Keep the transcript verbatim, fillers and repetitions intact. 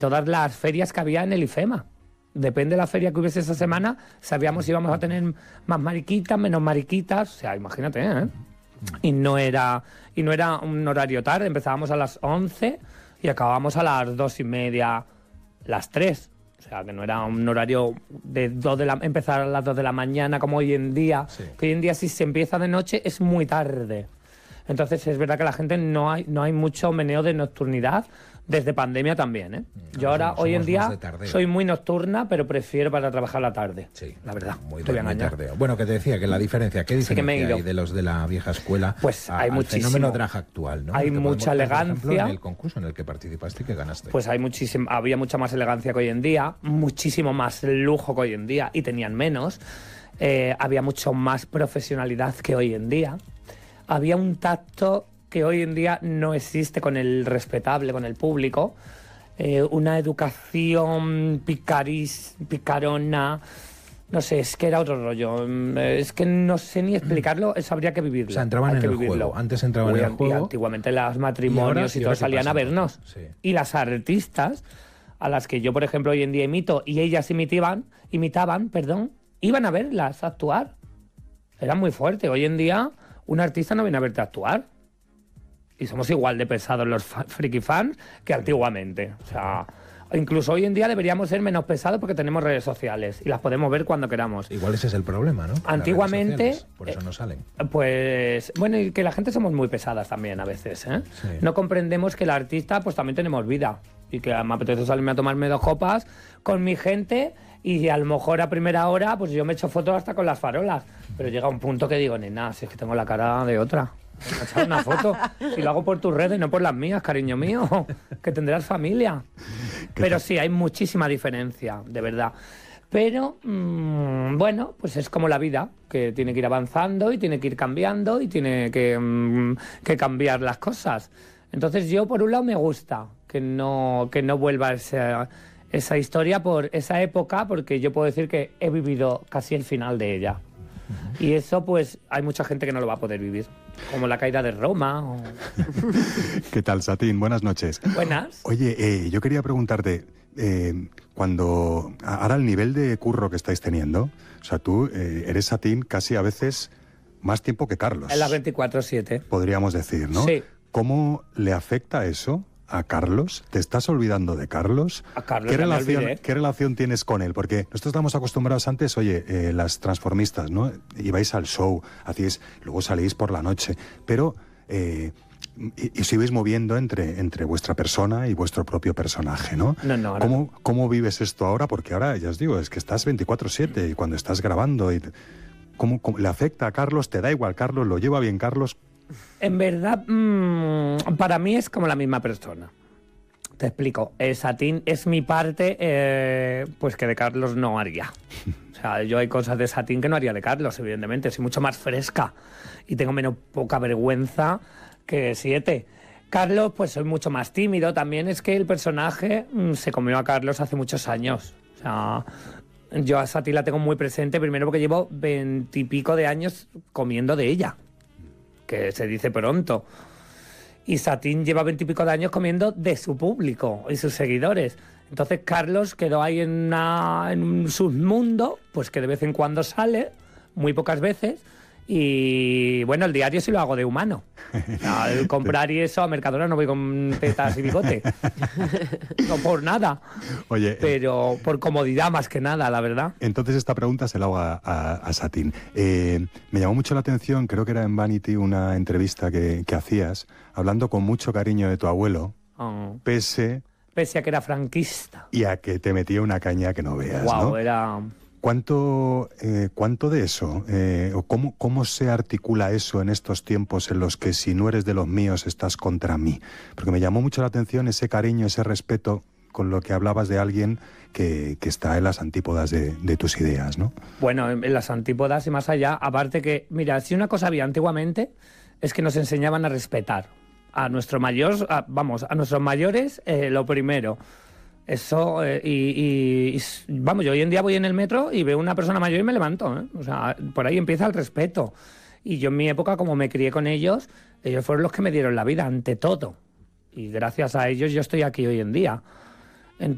todas las ferias que había en el IFEMA. Depende de la feria que hubiese esa semana, sabíamos si íbamos a tener más mariquitas, menos mariquitas, o sea, imagínate, ¿eh? Y no era, y no era un horario tarde, empezábamos a las once y acabábamos a las dos y media, las tres. O sea, que no era un horario de dos de la, empezar a las dos de la mañana como hoy en día, sí. Que hoy en día si se empieza de noche es muy tarde. Entonces es verdad que la gente no hay, no hay mucho meneo de nocturnidad. Desde pandemia también, ¿eh? Yo ahora, somos, hoy en día, soy muy nocturna, pero prefiero para trabajar la tarde. Sí, la verdad. Muy, de, muy tardeo. Bueno, que te decía que la diferencia, ¿qué diferencia sí hay de los de la vieja escuela pues a, hay al muchísimo. fenómeno drag actual, ¿no? Hay mucha elegancia. Por ejemplo, en el concurso en el que participaste y que ganaste. Pues hay muchísimo, había mucha más elegancia que hoy en día, muchísimo más lujo que hoy en día, y tenían menos. Eh, había mucho más profesionalidad que hoy en día. Había un tacto que hoy en día no existe con el respetable, con el público. Eh, una educación picaris, picarona, no sé, es que era otro rollo. Es que no sé ni explicarlo, eso habría que vivirlo. O sea, entraban en el vivirlo. juego, antes entraban Uy, en el juego. Antiguamente los matrimonios y, y, y todos salían a vernos. Sí. Y las artistas, a las que yo, por ejemplo, hoy en día imito, y ellas imitaban, imitaban, perdón, iban a verlas actuar. Era muy fuerte. Hoy en día, un artista no viene a verte actuar. Y somos igual de pesados los friki fans que antiguamente. O sea, incluso hoy en día deberíamos ser menos pesados porque tenemos redes sociales y las podemos ver cuando queramos. Igual ese es el problema, ¿no? Antiguamente... Por eso no salen. Pues, bueno, y que la gente somos muy pesadas también a veces, ¿eh? Sí. No comprendemos que el artista, pues también tenemos vida. Y que me apetece salirme a tomarme dos copas con mi gente y a lo mejor a primera hora, pues yo me echo fotos hasta con las farolas. Pero llega un punto que digo, nena, si es que tengo la cara de otra. Me echar una foto, si lo hago por tus redes, no por las mías, cariño mío, que tendrás familia. Pero sí, hay muchísima diferencia, de verdad. Pero, mmm, bueno, pues es como la vida, que tiene que ir avanzando y tiene que ir cambiando y tiene que, mmm, que cambiar las cosas. Entonces yo, por un lado, me gusta que no, que no vuelva esa, esa historia por esa época, porque yo puedo decir que he vivido casi el final de ella. Y eso, pues, hay mucha gente que no lo va a poder vivir. Como la caída de Roma. O... ¿Qué tal, Satín? Buenas noches. Buenas. Oye, eh, yo quería preguntarte, eh, cuando... Ahora el nivel de curro que estáis teniendo, o sea, tú eh, eres, Satín, casi a veces más tiempo que Carlos. En las veinticuatro siete. Podríamos decir, ¿no? Sí. ¿Cómo le afecta eso a Carlos? ¿Te estás olvidando de Carlos? A Carlos ¿Qué ya relación, me olvidé. ¿Qué relación tienes con él? Porque nosotros estamos acostumbrados antes, oye, eh, las transformistas, ¿no? Ibais al show, hacíais, luego salís por la noche, pero eh, y, y os ibais moviendo entre, entre vuestra persona y vuestro propio personaje, ¿no? No, no. Ahora ¿Cómo, no. ¿Cómo vives esto ahora? Porque ahora, ya os digo, es que estás veinticuatro siete y cuando estás grabando, y, ¿cómo, cómo le afecta a Carlos? ¿Te da igual Carlos? ¿Lo lleva bien Carlos? En verdad, mmm, para mí es como la misma persona. Te explico. Eh, Satín es mi parte, eh, pues que de Carlos no haría. O sea, yo hay cosas de Satín que no haría de Carlos, evidentemente. Soy mucho más fresca y tengo menos poca vergüenza que Siete. Carlos, pues soy mucho más tímido. También es que el personaje mmm, se comió a Carlos hace muchos años. O sea, yo a Satín la tengo muy presente, primero porque llevo veintipico de años comiendo de ella, que se dice pronto. Y Satín lleva veintipico de años comiendo de su público y sus seguidores. Entonces Carlos quedó ahí en, una, en un submundo, pues que de vez en cuando sale, muy pocas veces. Y bueno, el diario sí lo hago de humano. Al comprar y eso, a Mercadona no voy con tetas y bigote. No por nada. Oye, pero por comodidad más que nada, la verdad. Entonces esta pregunta se la hago a, a, a Satín. Eh, me llamó mucho la atención, creo que era en Vanity, una entrevista que, que hacías, hablando con mucho cariño de tu abuelo, oh. pese... Pese a que era franquista. Y a que te metía una caña que no veas, wow, ¿no? Era... ¿Cuánto, eh, ¿Cuánto de eso, eh, o cómo, cómo se articula eso en estos tiempos en los que si no eres de los míos estás contra mí? Porque me llamó mucho la atención ese cariño, ese respeto con lo que hablabas de alguien que, que está en las antípodas de, de tus ideas, ¿no? Bueno, en las antípodas y más allá, aparte que, mira, si una cosa había antiguamente es que nos enseñaban a respetar a nuestro mayor, a, vamos, a nuestros mayores, eh, lo primero. Eso, eh, y, y, vamos, yo hoy en día voy en el metro y veo una persona mayor y me levanto, ¿eh? O sea, por ahí empieza el respeto. Y yo en mi época, como me crié con ellos, ellos fueron los que me dieron la vida ante todo. Y gracias a ellos yo estoy aquí hoy en día.